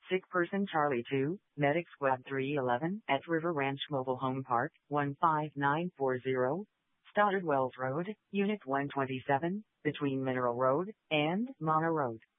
Sick person Charlie 2, Medic Squad 311 at River Ranch Mobile Home Park, 15940, Stoddard Wells Road, Unit 127, between Mineral Road and Mana Road.